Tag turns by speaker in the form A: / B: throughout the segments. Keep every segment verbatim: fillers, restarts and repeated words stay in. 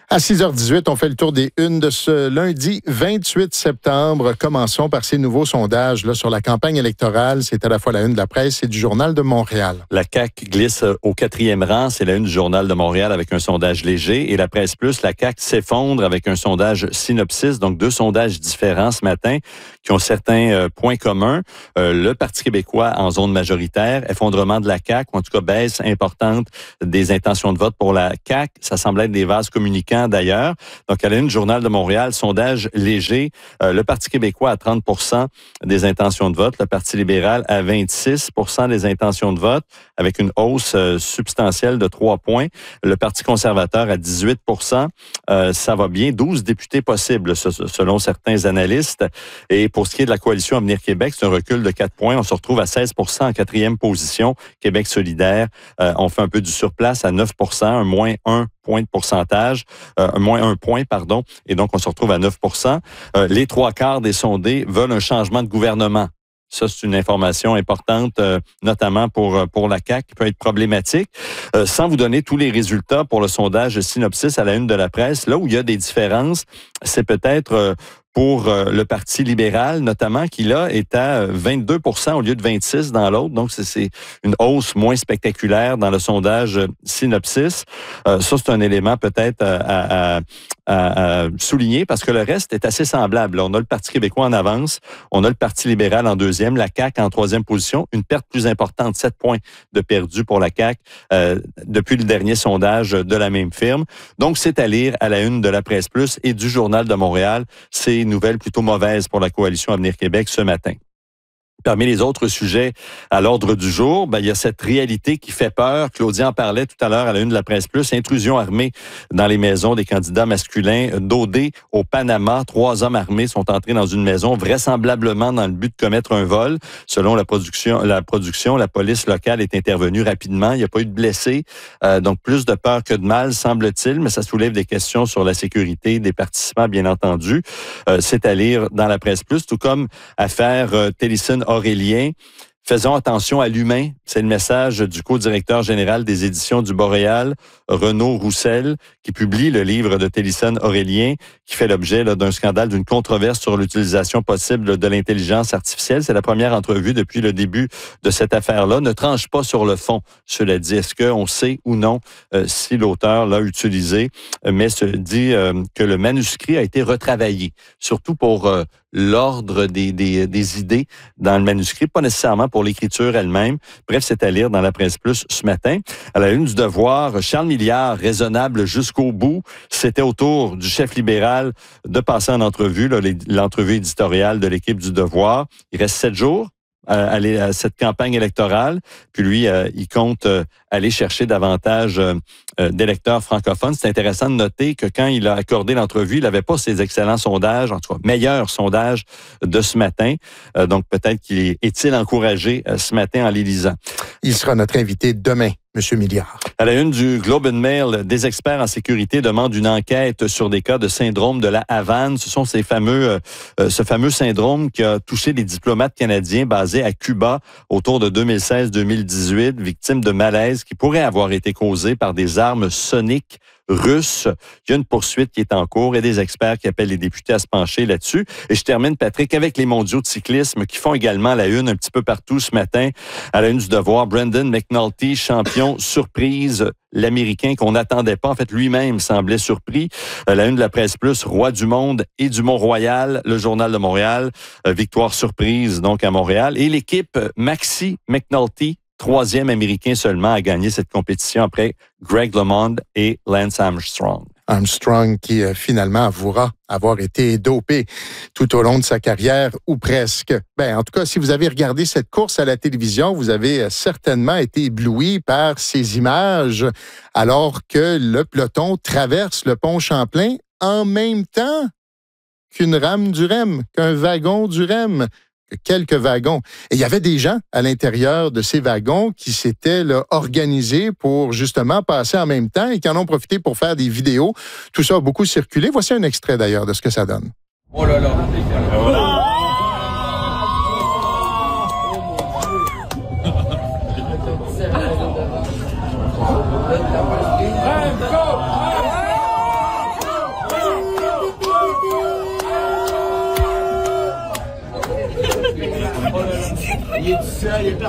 A: À six heures dix-huit, on fait le tour des unes de ce lundi vingt-huit septembre. Commençons par ces nouveaux sondages là, sur la campagne électorale. C'est à la fois la une de la presse et du Journal de Montréal.
B: La C A Q glisse au quatrième rang. C'est la une du Journal de Montréal avec un sondage léger. Et la presse plus, la C A Q s'effondre avec un sondage synopsis. Donc, deux sondages différents ce matin qui ont certains euh, points communs. Euh, le Parti québécois en zone majoritaire, effondrement de la C A Q, ou en tout cas baisse importante des intentions de vote pour la C A Q. Ça semble être des vases communicants d'ailleurs. Donc, à la une du Journal de Montréal, sondage léger. Euh, le Parti québécois à trente pour cent des intentions de vote. Le Parti libéral à vingt-six pour cent des intentions de vote, avec une hausse euh, substantielle de trois points. Le Parti conservateur à dix-huit pour cent. Euh, ça va bien. douze députés possibles, selon certains analystes. Et pour ce qui est de la coalition Avenir Québec, c'est un recul de quatre points. On se retrouve à seize pour cent en quatrième position. Québec solidaire, euh, on fait un peu du surplace à neuf pour cent, un moins un point de pourcentage, euh, moins un point, pardon, et donc on se retrouve à neuf pour cent. Euh, les trois quarts des sondés veulent un changement de gouvernement. Ça, c'est une information importante, euh, notamment pour pour la C A Q, qui peut être problématique. Euh, sans vous donner tous les résultats pour le sondage synopsis à la une de la presse, là où il y a des différences, c'est peut-être euh, pour euh, le Parti libéral, notamment, qui, là, est à vingt-deux pour cent au lieu de vingt-six dans l'autre. Donc, c'est, c'est une hausse moins spectaculaire dans le sondage synopsis. Euh, ça, c'est un élément peut-être à, à, à, à souligner parce que le reste est assez semblable. Là, on a le Parti québécois en avance, on a le Parti libéral en deuxième, la C A Q en troisième position. Une perte plus importante, sept points de perdu pour la C A Q euh, depuis le dernier sondage de la même firme. Donc, c'est à lire à la une de la Presse Plus et du Journal de Montréal. C'est nouvelle plutôt mauvaise pour la coalition Avenir Québec ce matin. Parmi les autres sujets à l'ordre du jour, ben, il y a cette réalité qui fait peur. Claudia en parlait tout à l'heure à la une de la Presse Plus. Intrusion armée dans les maisons des candidats masculins. Dodé au Panama. Trois hommes armés sont entrés dans une maison, vraisemblablement dans le but de commettre un vol. Selon la production, la production, la police locale est intervenue rapidement. Il n'y a pas eu de blessés. Euh, donc, plus de peur que de mal, semble-t-il, mais ça soulève des questions sur la sécurité des participants, bien entendu. Euh, c'est à lire dans la Presse Plus, tout comme affaire euh, Télésine Aurélien. Faisons attention à l'humain. C'est le message du co-directeur général des éditions du Boréal, Renaud Roussel, qui publie le livre de Télésine Aurélien, qui fait l'objet là, d'un scandale, d'une controverse sur l'utilisation possible de l'intelligence artificielle. C'est la première entrevue depuis le début de cette affaire-là. Ne tranche pas sur le fond, cela dit. Est-ce qu'on sait ou non euh, si l'auteur l'a utilisé, mais se dit euh, que le manuscrit a été retravaillé, surtout pour euh, l'ordre des, des, des idées dans le manuscrit, pas nécessairement pour l'écriture elle-même. Bref, c'est à lire dans la Presse Plus ce matin. À la une du Devoir, Charles Milliard, raisonnable jusqu'au bout. C'était au tour du chef libéral de passer en entrevue, là, l'entrevue éditoriale de l'équipe du Devoir. Il reste sept jours à, aller à cette campagne électorale. Puis lui, euh, il compte euh, aller chercher davantage euh, d'électeurs francophones. C'est intéressant de noter que quand il a accordé l'entrevue, il n'avait pas ces excellents sondages, en tout cas meilleurs sondages de ce matin. Euh, donc peut-être qu'il est, est-il encouragé euh, ce matin en les lisant.
A: Il sera notre invité demain, M. Milliard.
B: À la une du Globe and Mail, des experts en sécurité demandent une enquête sur des cas de syndrome de la Havane. Ce sont ces fameux, euh, ce fameux syndrome qui a touché les diplomates canadiens basés à Cuba autour de deux mille seize deux mille dix-huit, victimes de malaise qui pourraient avoir été causés par des armes soniques russes. Il y a une poursuite qui est en cours et des experts qui appellent les députés à se pencher là-dessus. Et je termine, Patrick, avec les mondiaux de cyclisme qui font également la une un petit peu partout ce matin. À la une du Devoir, Brendan McNulty, champion surprise, l'Américain qu'on n'attendait pas. En fait, lui-même semblait surpris. À la une de la Presse Plus, roi du monde et du Mont-Royal, le Journal de Montréal, victoire surprise donc à Montréal. Et l'équipe Maxi McNulty, troisième Américain seulement à gagner cette compétition après Greg LeMond et Lance Armstrong.
A: Armstrong qui euh, finalement avouera avoir été dopé tout au long de sa carrière ou presque. Ben, en tout cas, si vous avez regardé cette course à la télévision, vous avez certainement été ébloui par ces images alors que le peloton traverse le pont Champlain en même temps qu'une rame du R E M, qu'un wagon du R E M. Quelques wagons. Et il y avait des gens à l'intérieur de ces wagons qui s'étaient là, organisés pour justement passer en même temps et qui en ont profité pour faire des vidéos. Tout ça a beaucoup circulé. Voici un extrait d'ailleurs de ce que ça donne.
C: Oh là là! Oh là.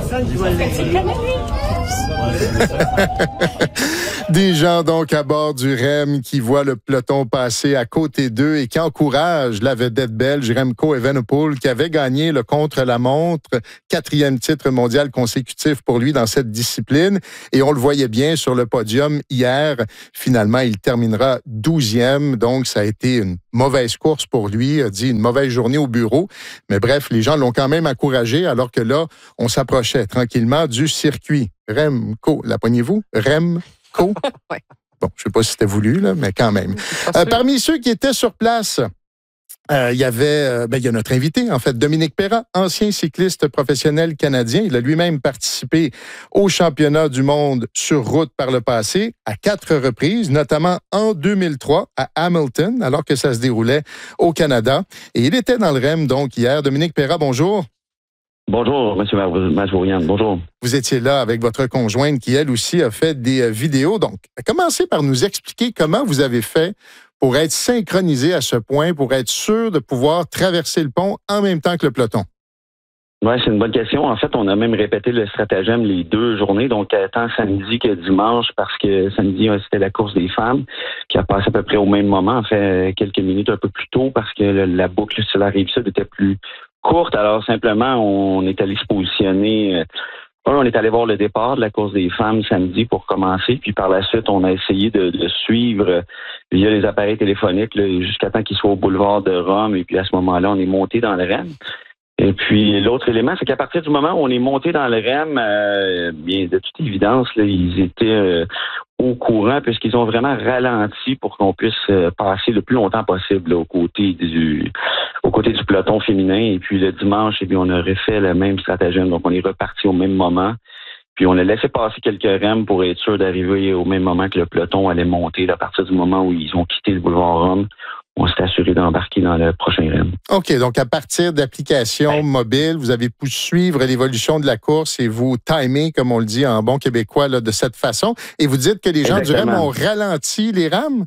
A: Des gens donc à bord du R E M qui voient le peloton passer à côté d'eux et qui encouragent la vedette belge Remco Evenepoel qui avait gagné le contre-la-montre, quatrième titre mondial consécutif pour lui dans cette discipline. Et on le voyait bien sur le podium hier. Finalement, il terminera douzième. Donc, ça a été une mauvaise course pour lui, a dit une mauvaise journée au bureau. Mais bref, les gens l'ont quand même encouragé alors que là, on s'approchait tranquillement du circuit. Remco, la poignez-vous? Remco?
D: Ouais.
A: Bon, je ne sais pas si c'était voulu, là, mais quand même. Euh, parmi ceux qui étaient sur place, euh, il y avait, euh, ben, il y a notre invité, en fait, Dominique Perra, ancien cycliste professionnel canadien. Il a lui-même participé au championnat du monde sur route par le passé à quatre reprises, notamment en deux mille trois à Hamilton, alors que ça se déroulait au Canada. Et il était dans le R E M, donc, hier. Dominique Perra, bonjour.
E: Bonjour, M. Masvourian. Bonjour.
A: Vous étiez là avec votre conjointe qui, elle aussi, a fait des euh, vidéos. Donc, commencez par nous expliquer comment vous avez fait pour être synchronisé à ce point, pour être sûr de pouvoir traverser le pont en même temps que le peloton.
E: Oui, c'est une bonne question. En fait, on a même répété le stratagème les deux journées, donc tant samedi que dimanche, parce que samedi, c'était la course des femmes qui a passé à peu près au même moment, en fait, quelques minutes un peu plus tôt, parce que la boucle sur la Rive-Sud était plus courte. Alors, simplement, on est allé se positionner. Un, on est allé voir le départ de la course des femmes samedi pour commencer, puis par la suite, on a essayé de, de suivre via les appareils téléphoniques là, jusqu'à temps qu'ils soient au boulevard de Rome, et puis à ce moment-là, on est monté dans le R E M. Et puis, l'autre élément, c'est qu'à partir du moment où on est monté dans le R E M, euh, bien, de toute évidence, là, ils étaient euh, au courant puisqu'ils ont vraiment ralenti pour qu'on puisse euh, passer le plus longtemps possible là, aux côtés du aux côtés du peloton féminin. Et puis, le dimanche, eh bien, on a refait le même stratagème. Donc, on est reparti au même moment. Puis, on a laissé passer quelques R E M pour être sûr d'arriver au même moment que le peloton allait monter. Là, à partir du moment où ils ont quitté le boulevard Rome, on s'est assuré d'embarquer dans le prochain R E M.
A: OK, donc à partir d'applications ouais. mobiles, vous avez pu suivre l'évolution de la course et vous timer, comme on le dit en bon québécois, là, de cette façon. Et vous dites que les gens Exactement. du R E M ont ralenti les rames?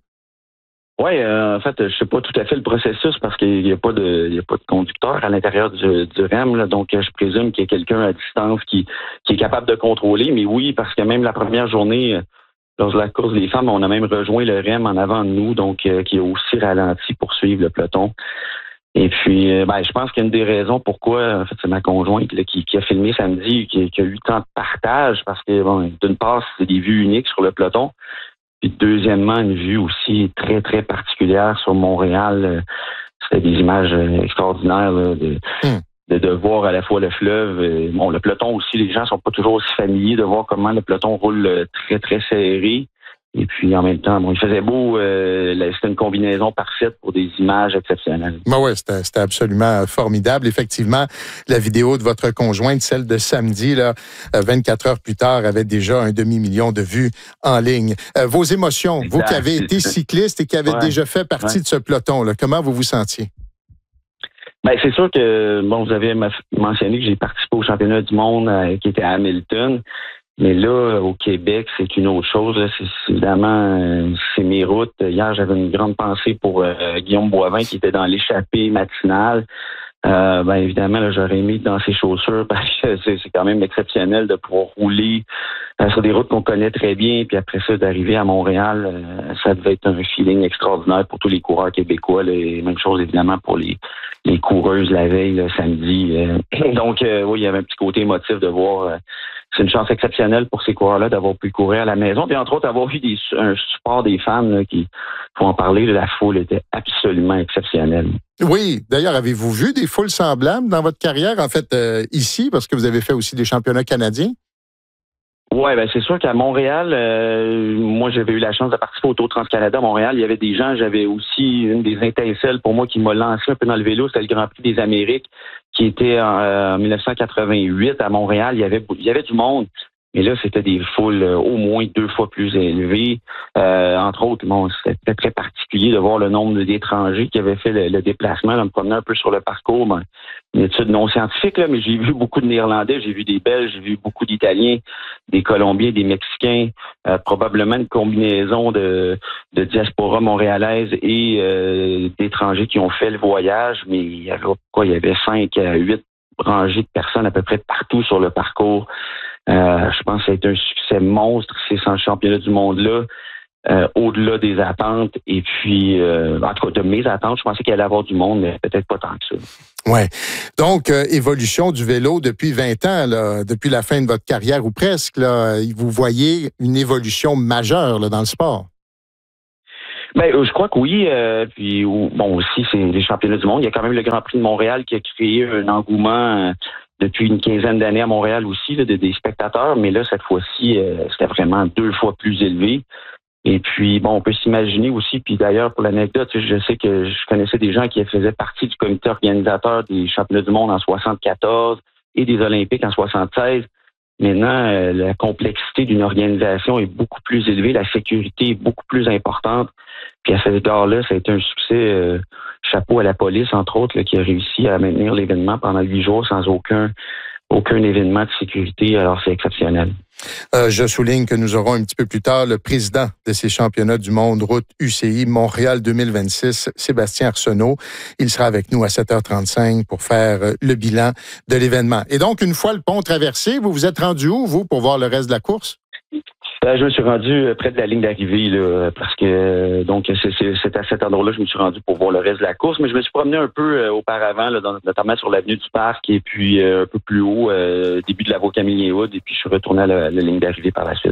E: Oui, euh, en fait, je ne sais pas tout à fait le processus parce qu'il n'y a pas de il y a pas de conducteur à l'intérieur du, du R E M. Là, donc, je présume qu'il y a quelqu'un à distance qui, qui est capable de contrôler. Mais oui, parce que même la première journée, lors de la course des femmes, on a même rejoint le R E M en avant de nous, donc euh, qui a aussi ralenti pour suivre le peloton. Et puis, euh, ben, je pense qu'une des raisons pourquoi, en fait, c'est ma conjointe là, qui, qui a filmé samedi, qui, qui a eu tant de partage, parce que, bon, d'une part, c'est des vues uniques sur le peloton, puis deuxièmement, une vue aussi très, très particulière sur Montréal. C'était des images extraordinaires là, de... Mm. De, de voir à la fois le fleuve, et, bon, le peloton aussi, les gens sont pas toujours aussi familiers de voir comment le peloton roule très, très serré. Et puis, en même temps, bon, il faisait beau, euh, c'était une combinaison parfaite pour des images exceptionnelles.
A: Ben ouais, c'était, c'était absolument formidable. Effectivement, la vidéo de votre conjointe, celle de samedi, là, vingt-quatre heures plus tard, avait déjà un demi-million de vues en ligne. Euh, vos émotions, exact. Vous qui avez été cycliste et qui avez ouais. déjà fait partie ouais. de ce peloton, là, comment vous vous sentiez?
E: Ben, c'est sûr que, bon, vous avez mentionné que j'ai participé au championnat du monde euh, qui était à Hamilton. Mais là, au Québec, c'est une autre chose. Là. C'est, c'est évidemment, euh, c'est mes routes. Hier, j'avais une grande pensée pour euh, Guillaume Boivin qui était dans l'échappée matinale. Euh, ben évidemment, là, j'aurais aimé dans ses chaussures parce que c'est, c'est quand même exceptionnel de pouvoir rouler euh, sur des routes qu'on connaît très bien. Puis après ça, d'arriver à Montréal, euh, ça devait être un feeling extraordinaire pour tous les coureurs québécois. Là, et même chose, évidemment, pour les, les coureuses la veille, le samedi. Euh. Donc, euh, oui, il y avait un petit côté émotif de voir... Euh, c'est une chance exceptionnelle pour ces coureurs-là d'avoir pu courir à la maison. Puis entre autres, avoir vu des, un support des fans là, qui, faut en parler, la foule était absolument exceptionnelle.
A: Oui, d'ailleurs, avez-vous vu des foules semblables dans votre carrière, en fait, euh, ici, parce que vous avez fait aussi des championnats canadiens?
E: Oui, ben c'est sûr qu'à Montréal, euh, moi j'avais eu la chance de participer au Tour Trans-Canada à Montréal. Il y avait des gens, j'avais aussi une des étincelles pour moi qui m'a lancé un peu dans le vélo, c'était le Grand Prix des Amériques qui était en euh, dix-neuf cent quatre-vingt-huit à Montréal. Il y avait il y avait du monde, mais là c'était des foules euh, au moins deux fois plus élevées. Euh, entre autres, bon, c'était très particulier de voir le nombre d'étrangers qui avaient fait le, le déplacement, là, me promener un peu sur le parcours. Ben, une étude non scientifique, là, mais j'ai vu beaucoup de Néerlandais, j'ai vu des Belges, j'ai vu beaucoup d'Italiens, des Colombiens, des Mexicains, euh, probablement une combinaison de, de diaspora montréalaise et euh, d'étrangers qui ont fait le voyage, mais il y avait quoi, il y avait cinq à huit rangées de personnes à peu près partout sur le parcours. Euh, je pense que ça a été un succès monstre, ces cent championnats du monde-là. Euh, au-delà des attentes. Et puis, euh, en tout cas, de mes attentes, je pensais qu'il allait y avoir du monde, mais peut-être pas tant que ça.
A: Ouais. Donc, euh, évolution du vélo depuis vingt ans, là, depuis la fin de votre carrière ou presque, là, vous voyez une évolution majeure là, dans le sport.
E: Ben, je crois que oui. Euh, puis, bon, aussi, c'est les championnats du monde. Il y a quand même le Grand Prix de Montréal qui a créé un engouement euh, depuis une quinzaine d'années à Montréal aussi, là, de, des spectateurs. Mais là, cette fois-ci, euh, c'était vraiment deux fois plus élevé. Et puis, bon, on peut s'imaginer aussi, puis d'ailleurs, pour l'anecdote, je sais que je connaissais des gens qui faisaient partie du comité organisateur des championnats du monde en soixante-quatorze et des Olympiques en soixante-seize. Maintenant, euh, la complexité d'une organisation est beaucoup plus élevée, la sécurité est beaucoup plus importante. Puis à cet égard-là, ça a été un succès. Euh, chapeau à la police, entre autres, là, qui a réussi à maintenir l'événement pendant huit jours sans aucun aucun événement de sécurité. Alors, c'est exceptionnel.
A: Euh, je souligne que nous aurons un petit peu plus tard le président de ces championnats du monde route U C I Montréal deux mille vingt-six, Sébastien Arsenault. Il sera avec nous à sept heures trente-cinq pour faire le bilan de l'événement. Et donc, une fois le pont traversé, vous vous êtes rendu où, vous, pour voir le reste de la course?
E: Ben, je me suis rendu près de la ligne d'arrivée, là, parce que donc c'est, c'est, c'est à cet endroit-là que je me suis rendu pour voir le reste de la course. Mais je me suis promené un peu euh, auparavant, là, dans, notamment sur l'avenue du Parc et puis euh, un peu plus haut, euh, début de la voie Camille-Hood, et puis je suis retourné à la, la ligne d'arrivée par la suite.